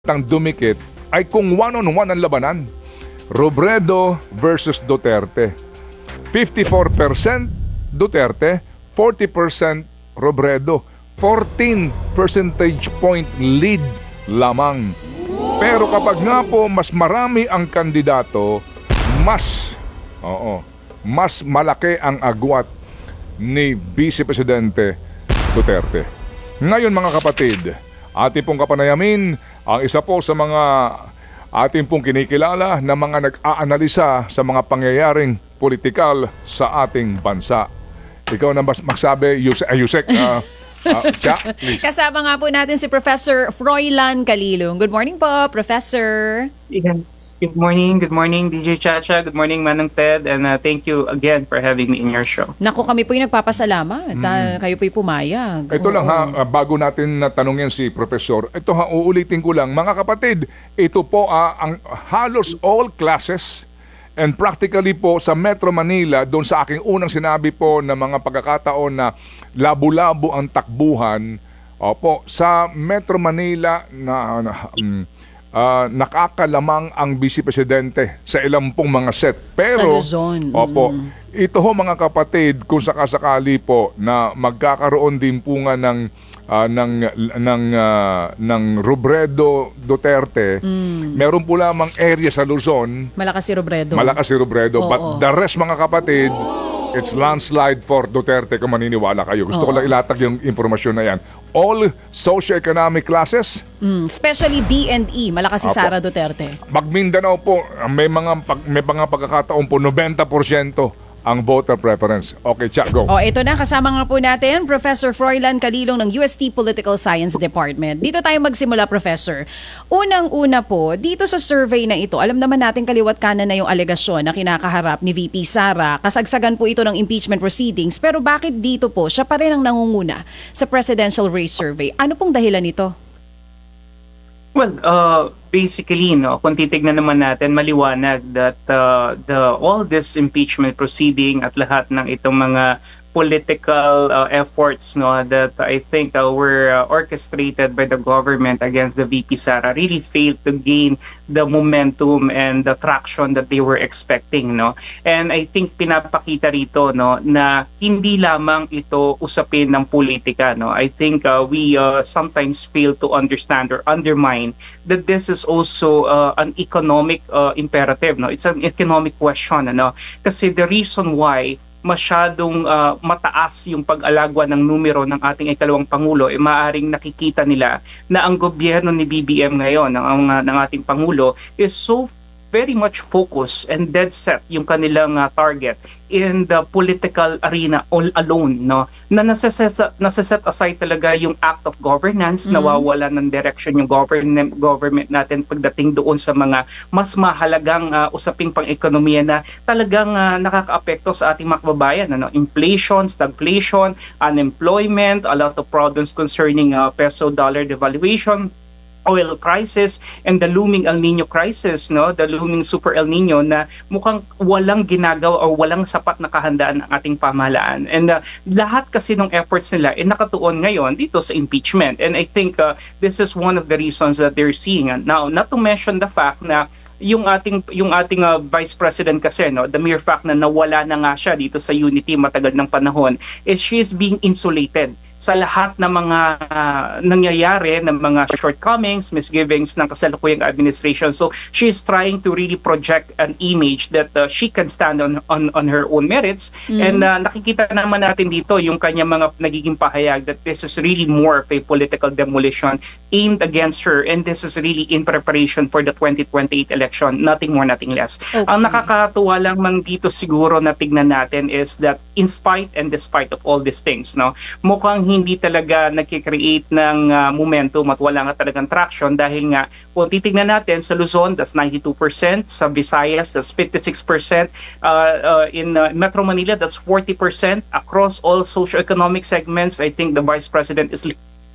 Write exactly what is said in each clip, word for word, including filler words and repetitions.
ang dumikit ay kung one-on-one ang labanan. Robredo versus Duterte. fifty-four percent Duterte, forty percent Robredo. fourteen percentage point lead lamang. Pero kapag nga po mas marami ang kandidato, mas, oo, mas malaki ang agwat ni Vice Presidente Duterte. Ngayon mga kapatid, ating pong kapanayamin ang isa po sa mga ating pong kinikilala na mga nag-aanalisa sa mga pangyayaring politikal sa ating bansa. Ikaw na mas magsabi, Yusek, uh, Yusek uh, uh, Cha, please. Kasama nga po natin si Professor Froilan Calilong. Good morning po, Professor. Yes, good morning, good morning D J Chacha, good morning Manong Ted, and uh, thank you again for having me in your show. Naku, kami po yung nagpapasalamat. Mm. Ah, kayo po yung pumayag. Ito Oo. lang ha, uh, bago natin natanungin si Professor, ito ha, uulitin ko lang, mga kapatid, ito po ah, ang halos all classes and practically po sa Metro Manila, doon sa aking unang sinabi po na mga pagkakataon na labo-labo ang takbuhan, opo, sa Metro Manila na, na um, Uh, nakakalamang ang Vice Presidente sa ilang pong mga set. Pero, sa Luzon. Opo, Mm. ito ho mga kapatid, kung sakasakali po na magkakaroon din po nga ng, uh, ng, ng, uh, ng Robredo Duterte, Mm. meron po lamang area sa Luzon, Malakas si Robredo. malakas si Robredo. Oo. But the rest mga kapatid, it's landslide for Duterte kung maniniwala kayo. Gusto ko Oo. lang ilatag yung informasyon na yan. All socioeconomic classes, Mm, especially D and E. Malakas si Opo. Sara Duterte. Pag Mindanao po, may mga, pag, may mga pagkakataon po, ninety percent ang voter preference. Okay, Cha, go. O, ito na. Kasama nga po natin, Professor Froilan Calilong ng U S T Political Science Department. Dito tayo magsimula, Professor. Unang-una po, dito sa survey na ito, alam naman natin kaliwat kanan na yung alegasyon na kinakaharap ni V P Sara. Kasagsagan po ito ng impeachment proceedings. Pero bakit dito po, siya pa rin ang nangunguna sa presidential race survey? Ano pong dahilan nito? Well, uh, basically, no, kung titignan naman natin, maliwanag that uh, the all this impeachment proceeding at lahat ng itong mga political uh, efforts, no, that I think uh, were uh, orchestrated by the government against the V P Sara really failed to gain the momentum and the traction that they were expecting, no. And I think pinapakita rito, no, na hindi lamang ito usapin ng politika, no. I think uh, we uh, sometimes fail to understand or undermine that this is also uh, an economic uh, imperative, no. It's an economic question, ano. Kasi the reason why masyadong uh, mataas yung pag-alagwa ng numero ng ating ikalawang Pangulo, eh maaring nakikita nila na ang gobyerno ni B B M ngayon, ng, ng, ng ating Pangulo, is so very much focused and dead set yung kanilang uh, target in the political arena all alone, no, na nasa-set, nasa-set aside talaga yung act of governance, mm-hmm. nawawala ng direction yung government government natin pagdating doon sa mga mas mahalagang uh, usaping pang-ekonomiya na talagang uh, nakakaapekto sa ating mga kababayan, ano, inflation, stagflation, unemployment, a lot of problems concerning uh, peso dollar devaluation, oil crisis, and the looming El Nino crisis, no, the looming super El Nino na mukhang walang ginagawa o walang sapat na kahandaan ng ating pamahalaan. And uh, lahat kasi ng efforts nila ay eh, nakatuon ngayon dito sa impeachment. And I think uh, this is one of the reasons that they're seeing. Now, not to mention the fact na yung ating yung ating uh, Vice President kasi, no, the mere fact na nawala na nga siya dito sa Unity matagal ng panahon, is she is being insulated sa lahat ng mga uh, nangyayari, ng mga shortcomings, misgivings ng kasalukuyang administration. So she is trying to really project an image that uh, she can stand on on on her own merits. Mm-hmm. And uh, nakikita naman natin dito yung kanya mga nagiging pahayag that this is really more of a political demolition aimed against her, and this is really in preparation for the twenty twenty-eight election, nothing more, nothing less. Okay. Ang nakakatuwa lang mang dito siguro na tignan natin is that in spite and despite of all these things, no, mukhang hindi talaga nagki-create ng uh, momentum at wala nga talagang traction dahil nga kung titignan natin sa Luzon, that's ninety-two percent, sa Visayas, that's fifty-six percent, uh, uh, in uh, Metro Manila, that's forty percent. Across all socio-economic segments, I think the Vice President is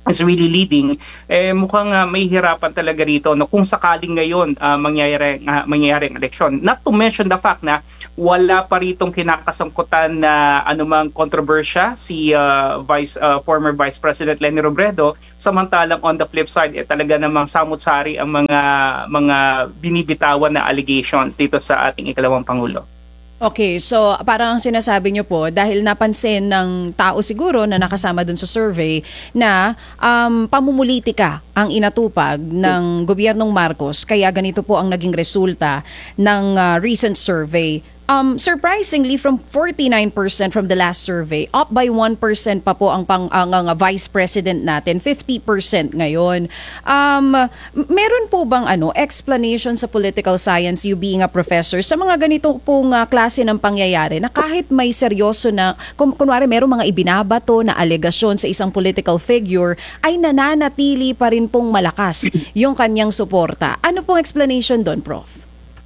is really leading, eh mukhang uh, may hirapan talaga rito no kung sakaling ngayon uh, mangyayari uh, mangyayari ang eleksyon. Not to mention the fact na wala pa ritong kinakasangkutan na anumang kontrobersya si uh, Vice uh, former Vice President Leni Robredo, samantalang on the flip side eh talaga namang samut-sari ang mga mga binibitawan na allegations dito sa ating ikalawang pangulo. Okay, so parang ang sinasabi niyo po, dahil napansin ng tao siguro na nakasama dun sa survey na um, pamumulitika ang inatupag ng gobyernong Marcos, kaya ganito po ang naging resulta ng uh, recent survey. Um, surprisingly, from forty-nine percent from the last survey, up by one percent pa po ang, pang, ang, ang vice president natin, fifty percent ngayon. Um, meron po bang ano, explanation sa political science, you being a professor, sa mga ganito pong uh, klase ng pangyayari na kahit may seryoso na, kung, kunwari merong mga ibinabato na alegasyon sa isang political figure, ay nananatili pa rin pong malakas yung kanyang suporta. Ano pong explanation doon, Prof?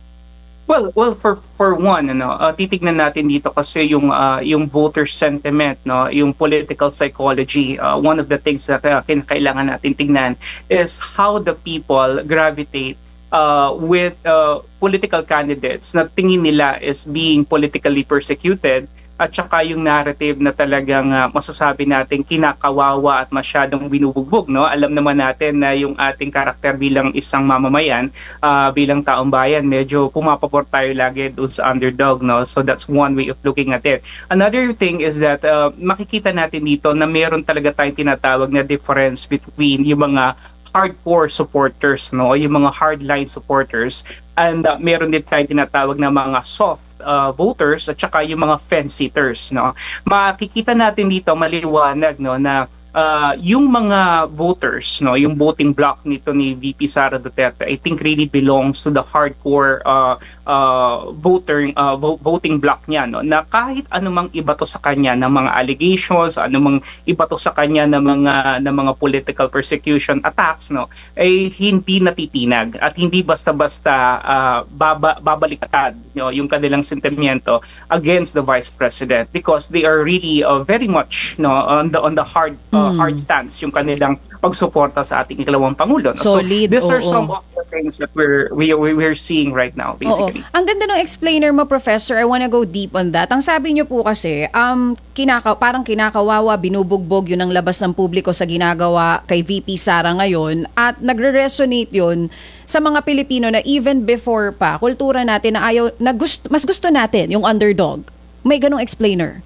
Well, well for for one, ano, uh, titignan natin dito kasi yung uh, yung voter sentiment, no, yung political psychology. Uh, one of the things that uh, kailangan natin tingnan is how the people gravitate uh, with uh, political candidates na tingin nila is being politically persecuted, at saka yung narrative na talagang uh, masasabi natin kinakawawa at masyadong binubugbog, no? Alam naman natin na yung ating karakter bilang isang mamamayan, uh, bilang taong bayan, medyo pumapabor tayo lagi doon sa underdog, no? So that's one way of looking at it. Another thing is that uh, makikita natin dito na meron talaga tayong tinatawag na difference between yung mga hardcore supporters, no, yung mga hardline supporters, and uh, meron din tayong tinatawag na mga soft uh, voters at saka yung mga fence-sitters, no. Makikita natin dito maliwanag, no, na uh, yung mga voters, no, yung voting block nito ni V P Sara Duterte, I think really belongs to the hardcore uh, uh, voter uh, vo- voting block niya, no, na kahit anumang ibato sa kanya ng mga allegations, anumang ibato sa kanya ng mga ng mga political persecution attacks, no, ay hindi natitinag at hindi basta-basta uh, baba, babaliktad, no, yung kanilang sentimiento against the vice president, because they are really uh, very much, no, on the on the hard uh, uh, hard stance yung kanilang pagsuporta sa ating ikalawang pangulo. No? Solid, so these are oo. some of the things that we're we we we're seeing right now basically. Oo. Ang ganda ng explainer mo, Professor. I wanna go deep on that. Ang sabi niyo po kasi, um kinaka parang kinakawawa, binubugbog yun ang labas ng publiko sa ginagawa kay V P Sara ngayon, at nagre-resonate yun sa mga Pilipino na even before pa kultura natin na ayaw na gusto, mas gusto natin yung underdog. May ganong explainer.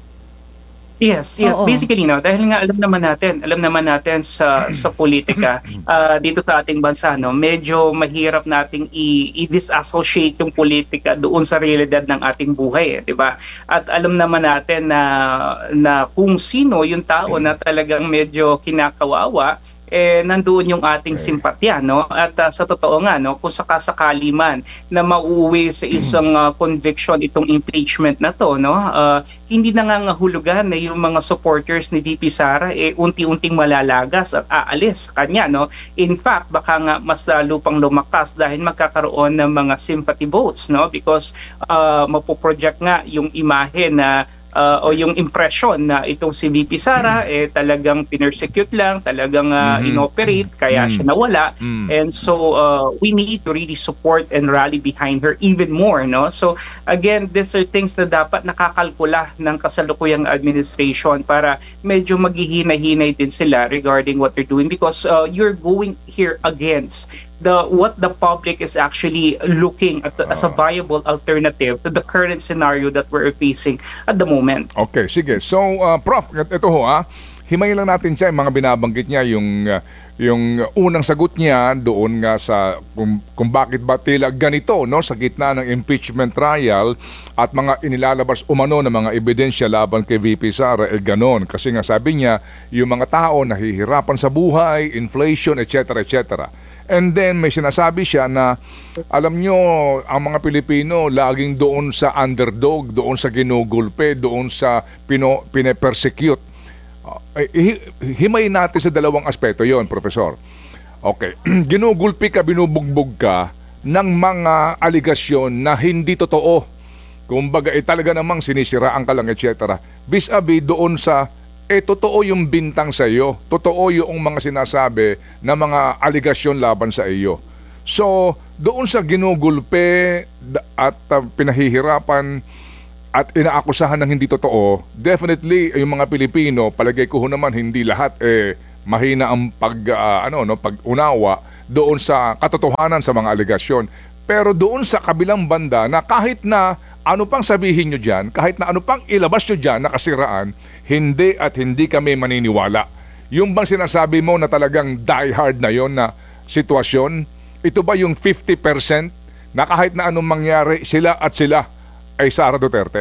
Yes, yes. Oo. Basically, no, dahil nga alam naman natin, alam naman natin sa sa politika uh, dito sa ating bansa, no, medyo mahirap nating i- i-disassociate yung politika doon sa realidad ng ating buhay, eh, 'di ba? At alam naman natin na na kung sino yung tao na talagang medyo kinakawawa, eh nandoon yung ating simpatya, no, at uh, sa totoo nga, no, kung sakasakali man na mauuwi sa isang uh, conviction itong impeachment na to, no, uh, hindi nangangahulugan na yung mga supporters ni V P Sara eh unti-unting malalagas at aalis sa kanya, no. In fact, baka nga mas lalo pang lumakas dahil magkakaroon ng mga sympathy votes, no, because uh, mapoproject nga yung imahe na Uh, o yung impression na itong si V P Sara eh talagang pinersecute lang, talagang uh, Mhm. inoperate, kaya Mm. siya nawala. Mm. And so uh, we need to really support and rally behind her even more, no? So again, these are things na dapat nakakalkula ng kasalukuyang administration para medyo maghihina-hinay din sila regarding what they're doing, because uh, you're going here against the what the public is actually looking at the, as a viable alternative to the current scenario that we're facing at the moment. Okay, sige. So, uh, Prof, ito ho ha, himayin lang natin siya yung mga binabanggit niya, yung, uh, yung unang sagot niya doon nga sa kung, kung bakit ba tila ganito, no, sa gitna ng impeachment trial at mga inilalabas umano ng mga ebidensya laban kay V P Sara, eh ganon. Kasi nga sabi niya, yung mga tao nahihirapan sa buhay, inflation, et cetera, et cetera. And then may sinasabi siya na alam nyo, ang mga Pilipino laging doon sa underdog, doon sa ginugulpe, doon sa pino, pine-persecute. Uh, hi- himay natin sa dalawang aspeto yon, Professor. Okay, ginugulpi ka, binubugbog ka ng mga aligasyon na hindi totoo. Kumbaga, eh, talaga namang sinisiraan ka lang, et cetera. Vis-a-vis doon sa eh totoo yung bintang sa iyo. Totoo yung mga sinasabi na mga aligasyon laban sa iyo. So, doon sa ginugulpe da- at uh, pinahihirapan at inaakusahan ng hindi totoo, definitely yung mga Pilipino, palagay ko ho naman hindi lahat eh mahina ang pag uh, ano no, pag-unawa doon sa katotohanan sa mga aligasyon. Pero doon sa kabilang banda na kahit na ano pang sabihin nyo dyan, kahit na ano pang ilabas nyo dyan na kasiraan, hindi at hindi kami maniniwala. Yung bang sinasabi mo na talagang diehard na yon na sitwasyon, ito ba yung fifty percent na kahit na anong mangyari, sila at sila ay Sara Duterte?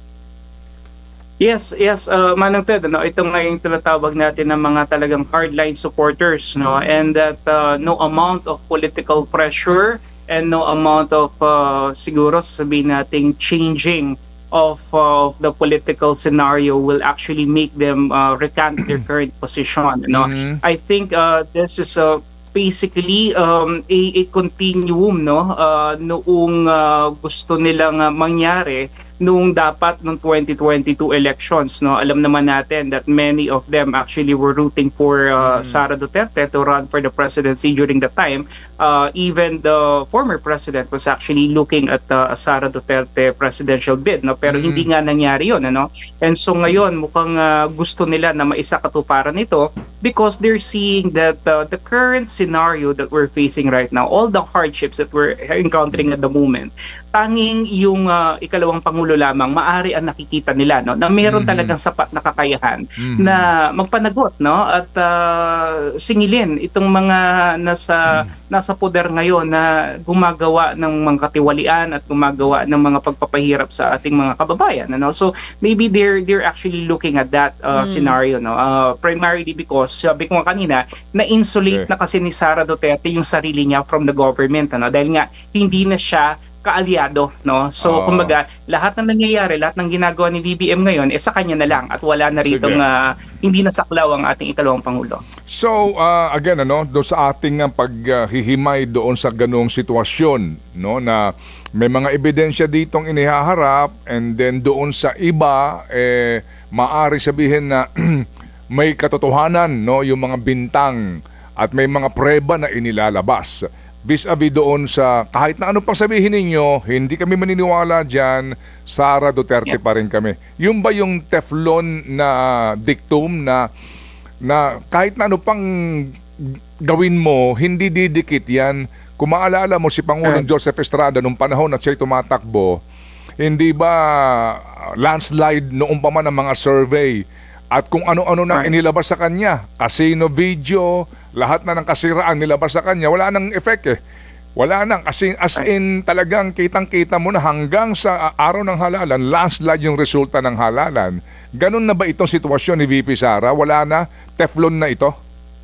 Yes, yes, uh, Manong Ted, no, ito nga yung tinatawag natin ng mga talagang hardline supporters, no, and that uh, no amount of political pressure and no amount of uh, siguro sasabihin nating changing of, uh, of the political scenario will actually make them uh, recant their current position. No, Mhm. I think uh, this is a basically um, a, a continuum, no, uh, noong uh, gusto nilang uh, mangyari noong dapat noong twenty twenty-two elections, no. Alam naman natin that many of them actually were rooting for uh, Sara Duterte to run for the presidency during the time. Uh, even the former president was actually looking at uh, a Sara Duterte presidential bid, no, pero Mm. hindi nga nangyari yun, ano. And so ngayon mukhang uh, gusto nila na maisakatuparan ito because they're seeing that uh, the current scenario that we're facing right now, all the hardships that we're encountering at the moment, tanging yung uh, ikalawang pangulo lamang maari ang nakikita nila, no, na meron Mhm. talagang sapat na kakayahan Mhm. na magpanagot, no, at uh, singilin itong mga nasa nasa poder ngayon na gumagawa ng mga katiwalian at gumagawa ng mga pagpapahirap sa ating mga kababayan, ano. So maybe they're they're actually looking at that uh, scenario, no, uh, primarily because sabi ko nga kanina na-insulate Okay. na kasi ni Sara Duterte yung sarili niya from the government, ano, dahil nga hindi na siya kaalyado, no. So Oo. kumbaga lahat ng nangyayari, lahat ng ginagawa ni B B M ngayon eh sa kanya na lang at wala na ritong Sige. uh, hindi na saklaw ang ating ikalawang pangulo. So, uh, again, ano, doon sa ating uh, paghihimay doon sa ganung sitwasyon, no, na may mga ebidensya ditong inihaharap and then doon sa iba, eh, maari sabihin na may katotohanan, no, yung mga bintang at may mga preba na inilalabas. Vis-a-vis doon sa kahit na ano pang sabihin ninyo, hindi kami maniniwala dyan, Sara Duterte Yeah. pa rin kami. Yung ba yung Teflon na dictum na na kahit na ano pang gawin mo, hindi didikit yan. Kung maalala mo si Pangulong Correct. Joseph Estrada nung panahon na siya'y tumatakbo, hindi ba uh, landslide noong pa man ang mga survey at kung ano-ano na Right. inilabas sa kanya, casino video, lahat na ng kasiraan nilabas sa kanya, wala nang effect eh. Wala nang, as in, as in talagang kitang-kita mo na hanggang sa uh, araw ng halalan, landslide yung resulta ng halalan. Ganun na ba itong sitwasyon ni V P Sara? Wala na? Teflon na ito?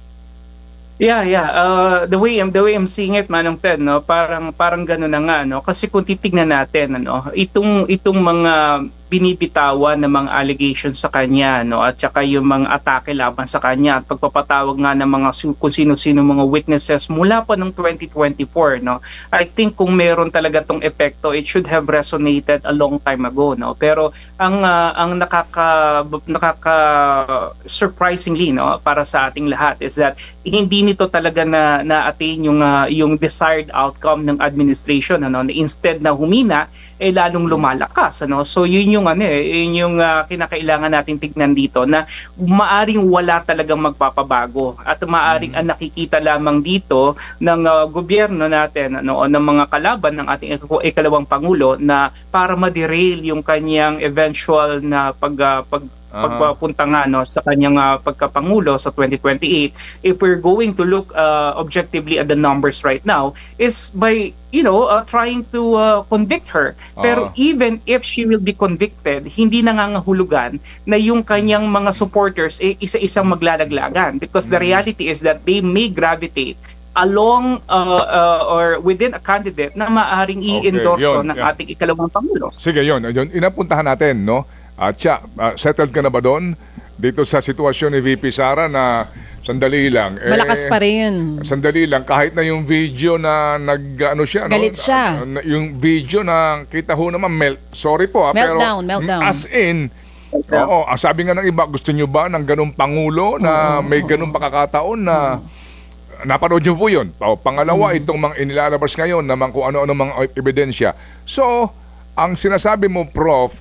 Yeah, yeah. Uh, the way I'm the way I'm seeing it, Manong Ted, no, parang parang gano'n na nga, no. Kasi kung titignan natin, ano, itong itong mga binibitawan ng mga allegations sa kanya, no, at saka yung mga atake laban sa kanya at pagpapatawag nga ng mga su- kung sino-sino mga witnesses mula pa ng twenty twenty-four, no. I think kung meron talaga tong epekto, it should have resonated a long time ago, no. Pero ang uh, ang nakaka nakaka surprisingly, no, para sa ating lahat is that hindi nito talaga na na-attain yung uh, yung desired outcome ng administration, ano, na instead na humina eh lalong lumalakas, ano. So yun yung ano eh, yun yung uh, kinakailangan natin tignan dito na maaring wala talagang magpapabago at maaring ang nakikita lamang dito ng uh, gobyerno natin, ano, o ng mga kalaban ng ating ik- ikalawang pangulo na para ma-derail yung kanyang eventual na pag uh, pag Aha. pagpapunta nga, no, sa kanyang uh, pagkapangulo sa twenty twenty-eight. If we're going to look uh, objectively at the numbers right now is by, you know, uh, trying to uh, convict her. Ah. Pero even if she will be convicted, hindi nangangahulugan na yung kanyang mga supporters eh, isa-isang maglalaglagan because the reality is that they may gravitate along uh, uh, or within a candidate na maaring Okay, i-endorso yun, ng yeah. ating ikalawang pangulo. Sige, yun. yun inapuntahan natin, no? At siya, ah, settled ka na ba doon? Dito sa sitwasyon ni V P Sara na sandali lang. Eh, Malakas pa rin. Sandali lang, kahit na yung video na nag, ano siya, no? Galit siya. Ah, na- yung video na kita ho naman, melt, sorry po, ah, Meltdown, pero meltdown. as in, Oo, ang sabi nga ng iba, gusto nyo ba ng ganung pangulo na may ganung pakakataon na napanood nyo po yun? O, pangalawa, itong mga inilalabas ngayon naman kung ano-ano mga ebidensya. So, ang sinasabi mo, Prof,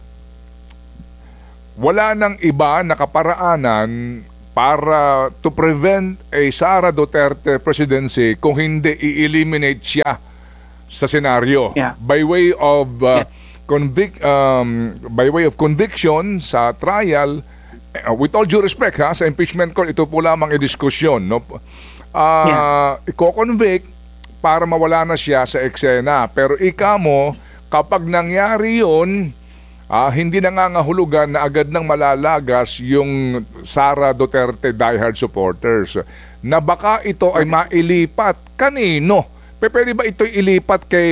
wala nang iba na kaparaanan para to prevent a Sara Duterte presidency kung hindi i-eliminate siya sa senaryo. Yeah. By way of uh, Yeah. convic um, by way of conviction sa trial, uh, with all due respect ha, sa impeachment court, ito po lamang i-diskusyon, no? Uh, Yeah. Iko-convict para mawala na siya sa eksena. Pero ika mo, kapag nangyari yun, ah, hindi nangangahulugan na agad nang malalagas yung Sara Duterte diehard supporters na baka ito ay mailipat. Kanino? P- Pwede ba ito ilipat kay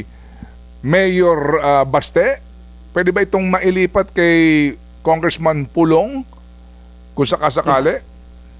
Mayor ah, Baste? Pwede ba itong mailipat kay Congressman Pulong? Kung sakasakali?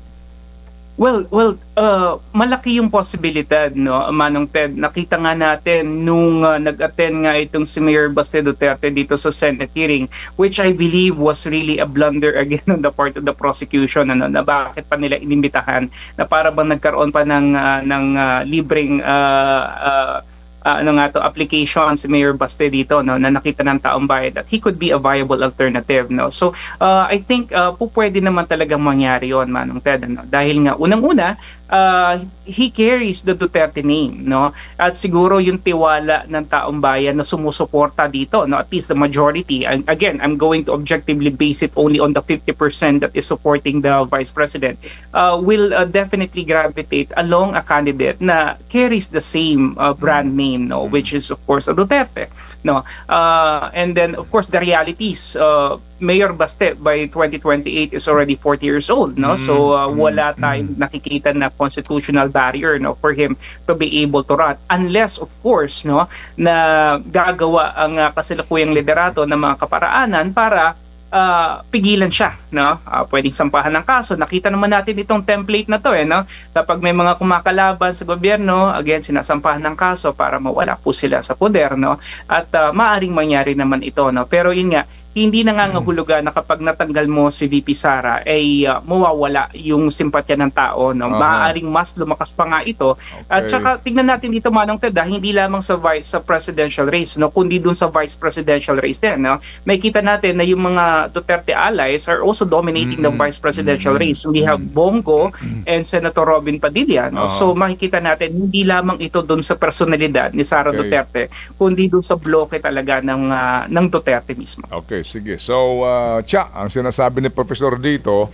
Well, well, uh, malaki yung posibilidad, no, Manong Ted. Nakita nga natin nung uh, nag-attend nga itong si Mayor Baste Duterte dito sa Senate hearing, which I believe was really a blunder again on the part of the prosecution, ano, na bakit pa nila inimbitahan, na para bang nagkaroon pa ng, uh, ng uh, libreng uh, uh, uh, ano nga to, application si Mayor Baste dito, no, na nakita ng taong bayan that he could be a viable alternative, no. So uh, I think uh, po pwede naman talagang mangyari yon, Manong Ted, ano, dahil nga unang-una uh, he carries the Duterte name, no, at siguro yung tiwala ng taong bayan na sumusuporta dito, no, at least the majority, and again I'm going to objectively base it only on the fifty percent that is supporting the Vice President, uh, will uh, definitely gravitate along a candidate na carries the same uh, brand name, no, which is of course a Duterte, no, uh, and then of course the realities, uh, Mayor Baste by twenty twenty-eight is already forty years old, no, so uh, wala tayong nakikita na constitutional barrier, no, for him to be able to run, unless of course, no, na gagawa ang uh, kasalukuyang liderato ng mga kaparaanan para uh, pigilan siya, no? Uh, pwedeng sampahan ng kaso. Nakita naman natin itong template na to, eh, no? Kapag may mga kumakalaban sa gobyerno, again, sinasampahan ng kaso para mawala po sila sa poder, no? At uh, maaring mangyari naman ito, no? Pero yun nga, hindi nangangahulugan na kapag natanggal mo si V P Sara ay uh, mawawala yung simpatya ng tao, no? Uh-huh. Maaaring mas lumakas pa nga ito. At Okay. saka tignan natin dito, Manong Ted, ah, hindi lamang sa vice sa presidential race, no, kundi dun sa vice presidential race din, no. May kita natin na yung mga Duterte allies are also dominating the vice presidential race. We have Bongo and Senator Robin Padilla, no. Uh-huh. So makikita natin hindi lamang ito dun sa personalidad ni Sara Okay. Duterte, kundi dun sa bloke talaga ng ah, ng Duterte mismo. Okay, sige. So, uh, Cha, ang sinasabi ni Professor dito,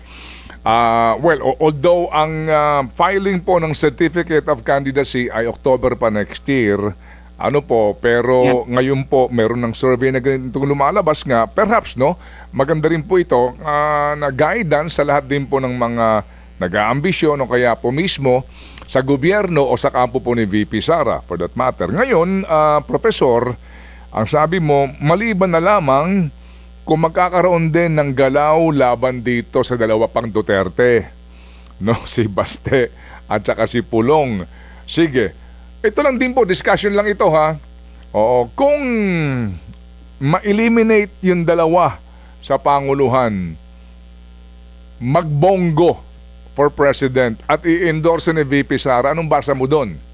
uh, well, o- although ang uh, filing po ng Certificate of Candidacy ay October pa next year, ano po, pero ngayon po, meron ng survey na ganitong lumalabas nga, perhaps, no, maganda rin po ito uh, na guidance sa lahat din po ng mga nag-aambisyon o kaya po mismo sa gobyerno o sa kampo po ni V P Sara, for that matter. Ngayon, uh, Professor, ang sabi mo, maliban na lamang kung magkakaroon din ng galaw laban dito sa dalawa pang Duterte, no, si Baste at saka si Pulong. Sige, ito lang din po, discussion lang ito ha. Oo, kung ma-eliminate yung dalawa sa Panguluhan, magbonggo for President at i-endorse ni V P Sara, anong basa mo doon?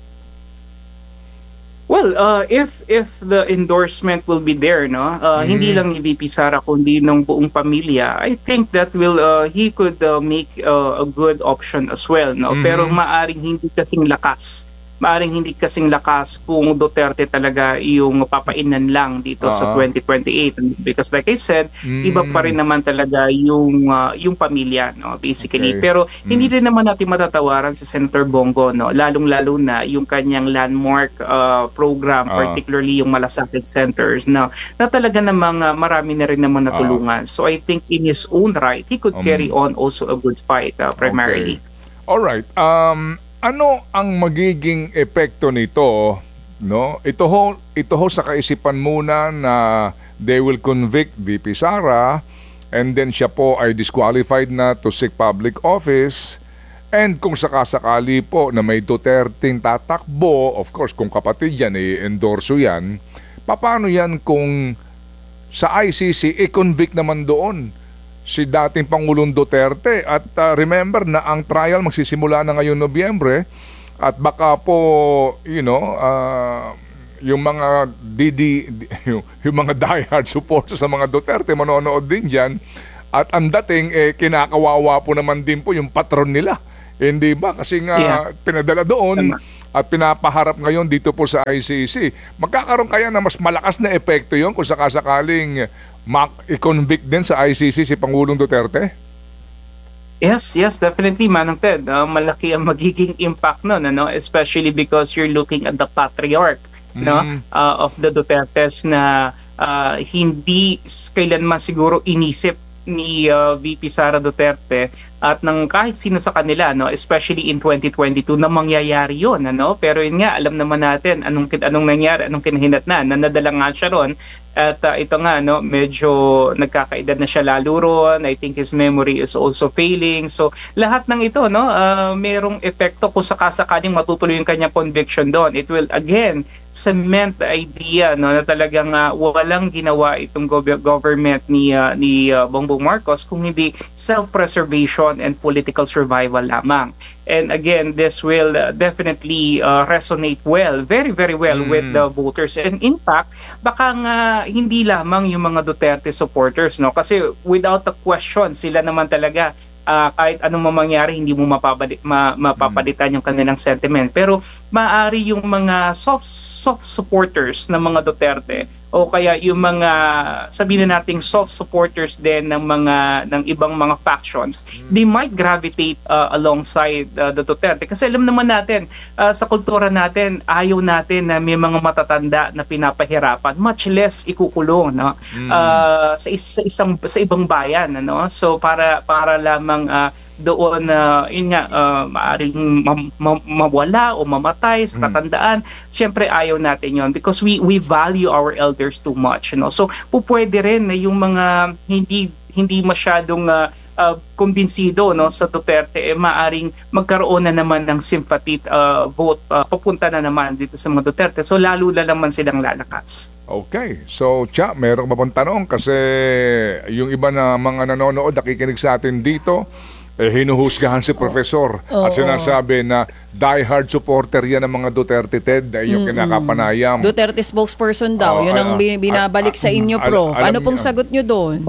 Well, uh, if if the endorsement will be there, no, uh, hindi lang ni V P Sara kundi ng buong pamilya, I think that will uh, he could uh, make uh, a good option as well, no. Mhm. Pero maaring hindi kasing lakas. Maaring hindi kasing lakas kung Duterte talaga yung papainan lang dito sa Ah. twenty twenty-eight, because like I said, Mm. iba pa rin naman talaga yung uh, yung pamilya, no, basically. Okay. Pero hindi rin naman natin matatawaran si Senator Bongo, no, lalong-lalo na yung kanyang landmark uh, program, Ah. particularly yung malasakit centers, na na talaga namang uh, marami na rin naman natulungan. So I think in his own right, he could Um, carry on also a good fight uh, primarily. Okay. Alright. Um, ano ang magiging epekto nito, no? Ito ho, ito ho sa kaisipan muna na they will convict V P Sara and then siya po ay disqualified na to seek public office, and kung sakasakali po na may Duterteng tatakbo, of course kung kapatid yan, i-endorso yan, paano yan kung sa I C C i-convict naman doon si dating Pangulong Duterte. At uh, remember na ang trial magsisimula na ngayon Nobyembre at baka po, you know, uh, yung mga D D, yung, yung mga diehard supporters sa mga Duterte manonood din dyan. At ang dating, eh, kinakawawa po naman din po yung patron nila. Hindi ba? Kasi nga Yeah. pinadala doon at pinapaharap ngayon dito po sa I C C. Magkakaroon kaya na mas malakas na epekto yon kung sakasakaling ma-convict din sa I C C si Pangulong Duterte? Yes, yes, definitely, Manong Ted. Uh, malaki ang magiging impact nun, ano? Especially because you're looking at the patriarch no, Mm. uh, of the Dutertes na uh, hindi s- kailanman siguro inisip ni uh, V P Sara Duterte at ng kahit sino sa kanila, no, especially in twenty twenty-two na mangyayari yon, ano. Pero yun nga, alam naman natin anong kin- anong nangyari, anong kinahinatnan, na nadala nga siya ron. At uh, ito nga, no, medyo nagkakaedad na siya lalo ron. I think his memory is also failing. So lahat ng ito, no, uh, merong epekto kung sakasakaling matutuloy yung kanyang conviction doon. It will again cement the idea, no, na talagang uh, walang ginawa itong gov- government ni uh, ni uh, Bongbong Marcos kung hindi self-preservation and political survival lamang. And again, this will uh, definitely uh, resonate well, very, very well Mm. with the voters. And in fact, baka nga hindi lamang yung mga Duterte supporters, no? Kasi without a question, sila naman talaga, uh, kahit anong mamangyari, hindi mo mapapali- ma- mapapalitan yung kanilang sentiment. Pero maaari yung mga soft, soft supporters ng mga Duterte o kaya yung mga sabihin na nating soft supporters din ng mga ng ibang mga factions, they might gravitate uh, alongside uh, the Duterte kasi alam naman natin uh, sa kultura natin ayaw natin na may mga matatanda na pinapahirapan, much less ikukulong, no, uh, sa, is- sa isang sa ibang bayan, ano. So para para lamang uh, doon na uh, yun nga uh, maaring ma- ma- mawala o mamatay sa katandaan. Siyempre ayaw natin yon because we we value our elders too much, you know. So pupwede rin na yung mga hindi hindi masyadong uh, uh, kumbinsido, no, sa Duterte, eh, maaring magkaroon na naman ng sympathy uh, vote uh, papunta na naman dito sa mga Duterte. So lalo na naman silang lalakas. Okay. So, Cha, meron ka pa bang tanong? Kasi yung iba na mga nanonood, nakikinig sa atin dito, eh, hinuhusgahan si Professor Oo. at sinasabi na diehard supporter yan ng mga Duterte, Ted, ay yung kinakapanayam. Duterte spokesperson daw. Oo, Yun ang ah, bin- binabalik ah, sa inyo, ah, Prof. alam Ano pong niyo- sagot nyo doon?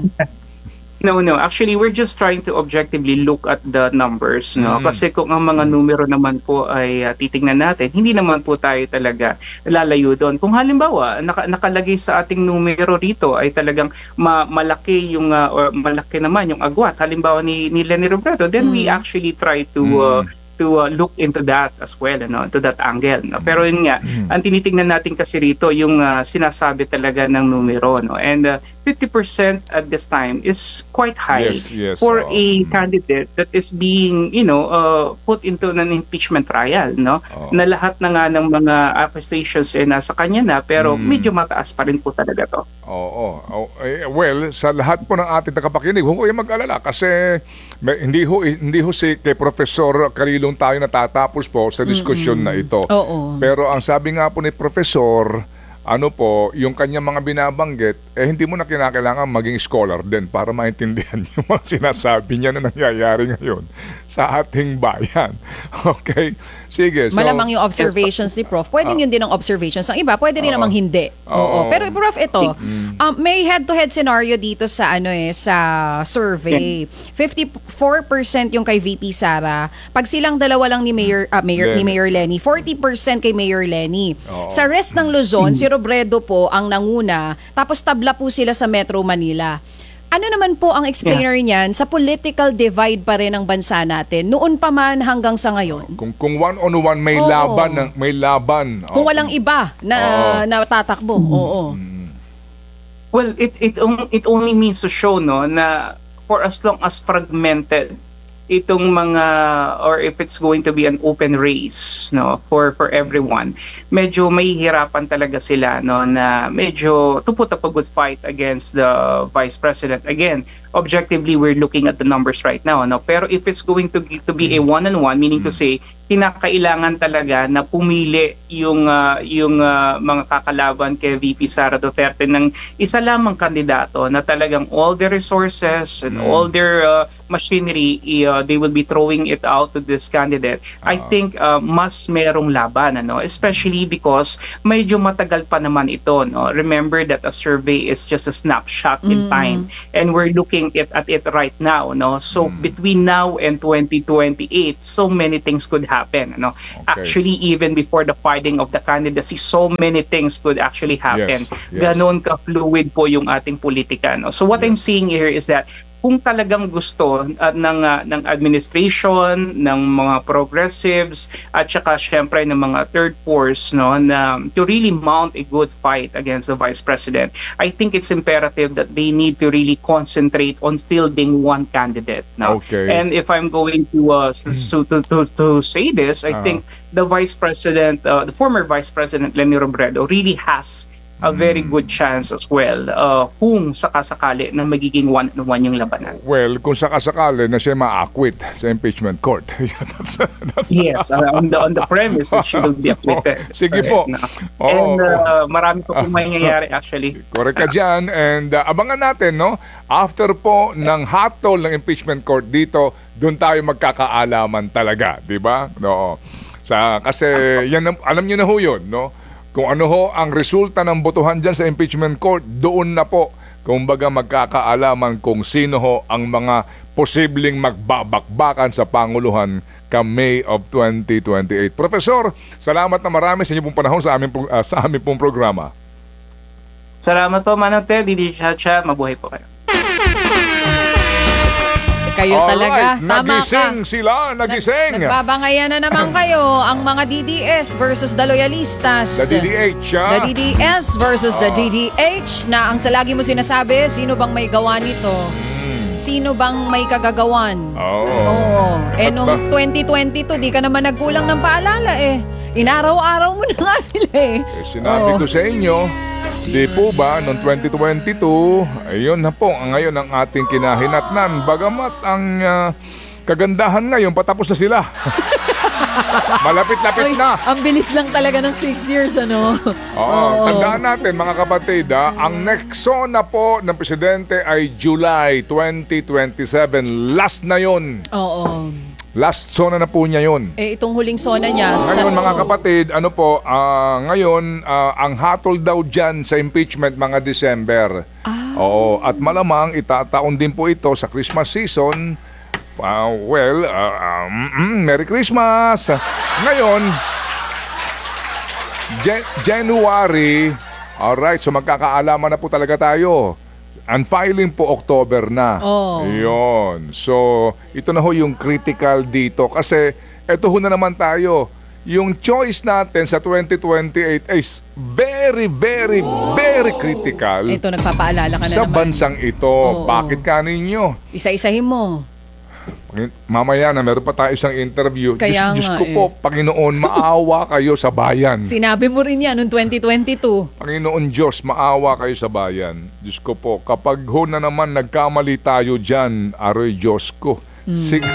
No, no. Actually, we're just trying to objectively look at the numbers, no? Mm. Kasi kung ang mga numero naman po ay uh, titingnan natin, hindi naman po tayo talaga lalayo doon. Kung halimbawa, naka, nakalagay sa ating numero rito ay talagang ma- malaki yung uh, or malaki naman yung agwat. Halimbawa ni ni Leni Robredo, then we actually try to uh, to uh, look into that as well, ano, to that angle, no? Pero yun nga, ang tinitingnan natin kasi rito yung uh, sinasabi talaga ng numero, no? And uh, fifty percent at this time is quite high Yes, yes, for oo. a candidate that is being, you know, uh, put into an impeachment trial, no? Oo. Na lahat na nga ng mga accusations eh nasa kanya na, pero Mm. medyo mataas pa rin po talaga to. Oo. Oh, eh, well, sa lahat po ng ating tagapakinig, huwag kayong mag-alala kasi may, hindi ho hindi ho si kay Professor Calilong tayo natatapos po sa diskusyon na ito. Oo. Pero ang sabi nga po ni Professor, ano po, yung kanyang mga binabanggit, eh hindi mo na kinakailangan maging scholar din para maintindihan yung mga sinasabi niya na nangyayari ngayon sa ating bayan. Okay? Sige. So, Malamang yung observations ni Prof. Pwedeng yun din ang observations ng iba. Pwede rin Oo. namang hindi. Oo. Oo. Pero Prof, ito, um, may head-to-head scenario dito sa ano eh, sa survey. fifty-four percent yung kay V P Sara. Pag silang dalawa lang ni Mayor, ah, Mayor ni Lenny. Mayor Lenny, forty percent kay Mayor Lenny. Oo. Sa rest ng Luzon, si Robredo po ang nanguna. Tapos tabla po sila sa Metro Manila. Ano naman po ang explainer niyan sa political divide pa rin ng bansa natin noon pa man hanggang sa ngayon? kung kung one on one may Oo. laban ng may laban. Kung walang iba na Oo. na tatakbo. Oo. Well, it it on- it only means to show, no, na for as long as fragmented itong mga, or if it's going to be an open race, no, for for everyone, medyo mahihirapan talaga sila, no, na medyo to put up a good fight against the vice president. Again, objectively, we're looking at the numbers right now, no, pero if it's going to to be a one-on-one, meaning to say, kinakailangan talaga na pumili yung uh, yung uh, mga kakalaban kay V P Sara Duterte ng isa lamang kandidato na talagang all the resources and Mm. all their uh, machinery, uh, they will be throwing it out to this candidate. I Ah. think uh, mas merong laban, ano, especially because medyo matagal pa naman ito, no. Remember that a survey is just a snapshot in time, and we're looking it at it right now, no. So between now and twenty twenty-eight, so many things could happen, ano. Okay. Actually, even before the filing of the candidacy, so many things could actually happen. Yes, yes. Ganon ka-fluid po yung ating politika, no. So what I'm seeing here is that kung talagang gusto uh, ng uh, ng administration, ng mga progressives, at saka syempre ng mga third force, no, na to really mount a good fight against the vice president, I think it's imperative that they need to really concentrate on fielding one candidate, no. Okay. And if I'm going to uh, so to, to to say this, I Uh-huh. think the vice president, uh, the former vice president Leni Robredo, really has a very good chance as well uh, kung sakasakali na magiging one-on-one yung labanan. Well, kung sakasakali na siya ma-acquit sa impeachment court. that's, that's, Yes, uh, on the on the premise that she will be acquitted. Oh, sige Correct, po. no? Oo. And uh, marami pa pong mangyayari actually. Correct ka dyan. And uh, abangan natin, no? After po ng hatol ng impeachment court dito, doon tayo magkakaalaman talaga. Di ba? No. Sa, kasi yan, ang- alam niyo na ho yun, no? Kung ano ho ang resulta ng botohan dyan sa impeachment court, doon na po, kumbaga magkakaalaman kung sino ho ang mga posibleng magbabakbakan sa Panguluhan ka May of twenty twenty-eight. Professor, salamat na marami sa inyong pong panahon sa aming, pro- ah, sa aming pong programa. Salamat po, Manong Ted, Didi Chacha, mabuhay po kayo. Kayo talaga. Alright, Tama ka. nagising sila, nagising. Nagbabangayan na naman kayo ang mga D D S versus the Loyalistas. The D D H, ah. The D D S versus the D D H na ang sa lagi mo sinasabi, sino bang may gawa nito? Sino bang may kagagawan? Oo. Oo. Eh At nung ba- twenty twenty-two, di ka naman nagkulang ng paalala eh. Inaraw-araw mo na nga sila eh. Eh, sinabi Oo. ko sa inyo, di po ba, noong twenty twenty-two, ayun na po, ang ngayon ang ating kinahinatnan. Bagamat ang ah, kagandahan ngayon, patapos na sila. Malapit-lapit Ay, na. ang bilis lang talaga ng six years, ano? Oo, tandaan natin mga kapatid, ah, ang next zona po ng presidente ay July twenty twenty-seven. Last na yon. Oo. Last zona na po niya yon. Eh, itong huling sona niya. sa- Ngayon mga kapatid, ano po, ah, ngayon ah, ang hatol daw dyan sa impeachment mga December. Oo, at malamang itataon din po ito sa Christmas season. Ah, well, ah, ah, mm, mm, Merry Christmas! Ngayon, Jan- January, alright, so magkakaalaman na po talaga tayo. Ang filing po October na. Oh. Yun. So, ito na ho yung critical dito. Kasi, eto ho na naman tayo. Yung choice natin sa twenty twenty-eight is very, very, very critical Ito, nagpapaalala ka na sa naman. bansang ito. Oo. Bakit ka ninyo? Isa-isahin mo. Mamaya na, meron pa tayo isang interview. Kaya Diyos, Diyos nga ko eh. po, Panginoon, maawa kayo sa bayan. Sinabi mo rin yan noong twenty twenty-two. Panginoon Diyos, maawa kayo sa bayan. Diyos ko po, kapag ho na naman nagkamali tayo dyan, aroy Diyos ko. Hmm. Sig-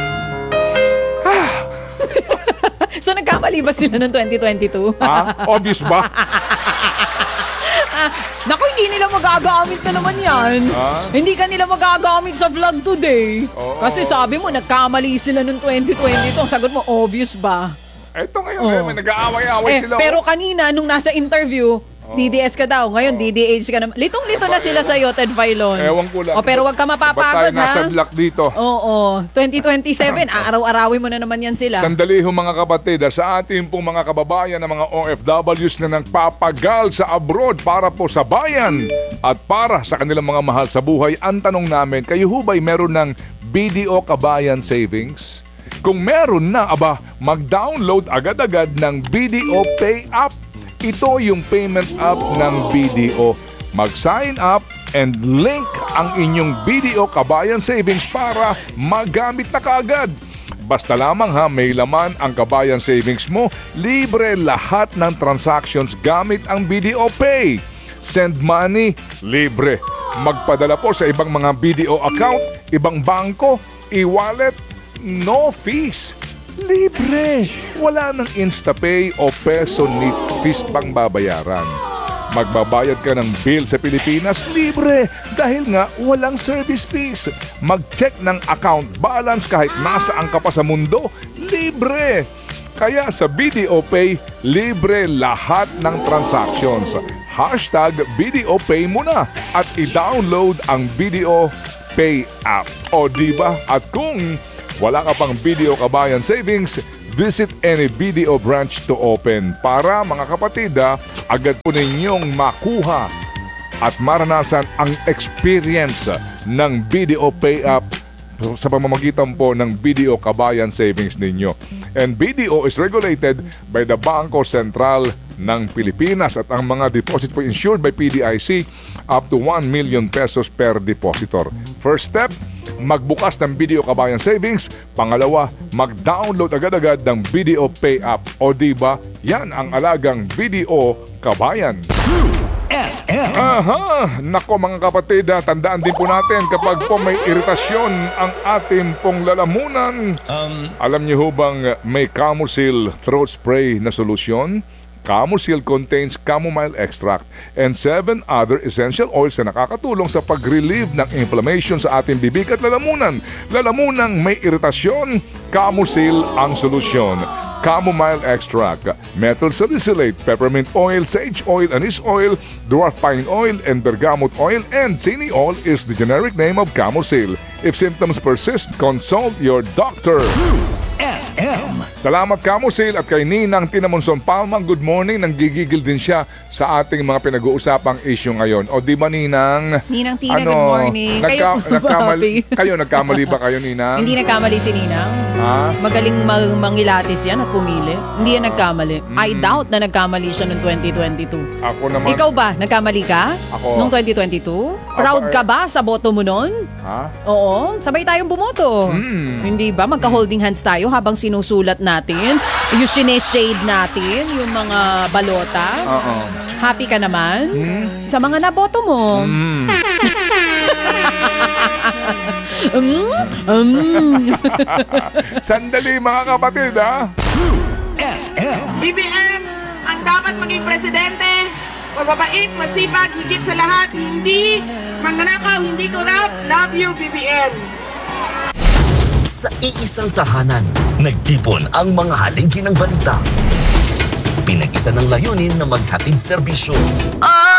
So, nagkamali ba sila noong twenty twenty-two? ha? Obvious ba? Naku, hindi nila magagamit na naman yan. Ah? Hindi ka nila magagamit sa vlog today. Oo. Kasi sabi mo, nagkamali sila noong twenty twenty-two. Ang sagot mo, obvious ba? Eto ngayon, Oo. eh, may nag-aaway-aaway Eh, sila. pero oh. kanina, nung nasa interview, D D S ka daw. Ngayon, D D H ka naman. Litong-lito na sila sa iyo, Ted Filon. Ewan ko lang. O, pero wag ka Ba't mapapagod, tayo nasa ha? block dito? Oo. twenty twenty-seven, aaraw-arawin mo na naman yan sila. Sandali ho mga kapatid, ah, sa ating pong mga kababayan na mga O F Ws na nagpapagal sa abroad para po sa bayan at para sa kanilang mga mahal sa buhay, ang tanong namin, kayo ho ba'y meron ng B D O Kabayan Savings? Kung meron na, aba, mag-download agad-agad ng B D O Pay App. Ito yung payment app ng B D O. Mag-sign up and link ang inyong B D O Kabayan Savings para magamit na kaagad. Basta lamang ha, may laman ang Kabayan Savings mo, libre lahat ng transactions gamit ang B D O Pay. Send money, libre. Magpadala po sa ibang mga B D O account, ibang bangko, e-wallet, no fees. Libre. Wala nang InstaPay o peso ni fees pang babayaran. Magbabayad ka ng bill sa Pilipinas, libre. Dahil nga walang service fees. Mag-check ng account balance kahit nasaan ka pa sa mundo, libre. Kaya sa B D O Pay, libre lahat ng transactions. Hashtag B D O Pay mo na at i-download ang B D O Pay app. O diba? At kung wala ka pang B D O Kabayan Savings, visit any B D O branch to open para mga kapatid ha, agad po ninyong makuha at maranasan ang experience ng B D O Pay app sa pamamagitan po ng B D O Kabayan Savings ninyo. And B D O is regulated by the Bangko Sentral ng Pilipinas at ang mga deposit po insured by P D I C up to one million pesos per depositor. First step, magbukas ng B D O Kabayan Savings. Pangalawa, mag-download agad-agad ng B D O Pay app. O diba, yan ang alagang B D O Kabayan. F M. Aha! Nako mga kapatid, ah, tandaan din po natin kapag po may iritasyon ang ating pong lalamunan. Um, Alam niyo ho bang may Camusil throat spray na solusyon? Camusil contains chamomile extract and seven other essential oils na nakakatulong sa pag-relieve ng inflammation sa ating bibig at lalamunan. Lalamunang may iritasyon, Camusil ang solusyon. Chamomile extract, methyl salicylate, peppermint oil, sage oil, anise oil, dwarf pine oil, and bergamot oil, and sini oil is the generic name of Camusil. If symptoms persist, consult your doctor. F M. Salamat Camusil at kay Ninang Tinamonsong Palmang. Good morning. Nanggigigil din siya sa ating mga pinag-uusapang issue ngayon. O di ba Ninang? Ninang Tina, good morning. Nagka, Kayo, nagkamali, Bobby. kayo nagkamali ba kayo Ninang? Hindi nagkamali si Ninang. Ha? Magaling mag- mangilatis yan at pumili. Hindi yan nagkamali. I doubt na nagkamali siya noong twenty twenty-two. Ako naman. Ikaw ba? Nagkamali ka? Ako. Noong twenty twenty-two? Proud eh. ka ba sa boto mo noon? Ha? Oo, sabay tayong bumoto. Mm. Hindi ba? Magka-holding hands tayo habang sinusulat natin. Yung sineshade natin, yung mga balota. Oo. Happy ka naman? Sa mga naboto mo. Mm. Mm? Mm. Sandali mga kapatid ha. F M. B B M, ang dapat maging presidente, mababait, masipag, higit sa lahat, hindi magnanakaw, hindi corrupt. Love you, B B M. Sa iisang tahanan, nagtipon ang mga haligi ng balita. Pinag-isa ng layunin na maghatid serbisyo.